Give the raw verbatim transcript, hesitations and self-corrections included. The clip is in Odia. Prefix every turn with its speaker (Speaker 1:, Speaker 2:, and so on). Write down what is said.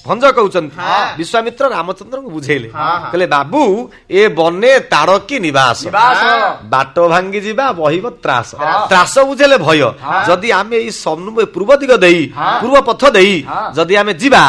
Speaker 1: ଭଞ୍ଜ କହୁଛନ୍ତି ବିଶ୍ୱାମିତ୍ର ରାମଚନ୍ଦ୍ରଙ୍କୁ ବୁଝେଇଲେ କହିଲେ ବାବୁ ଏ ବନେ ତାଡ଼କୀ ନିବାସ ବାଟ ଭାଙ୍ଗି ଯିବା ବହିବ ତ୍ରାସ ତ୍ରାସ ବୁଝେଇଲେ ଭୟ ଯଦି ଆମେ ଏଇ ପୂର୍ବ ଦିଗ ଦେଇ ପୂର୍ବ ପଥ ଦେଇ ଯଦି ଆମେ ଯିବା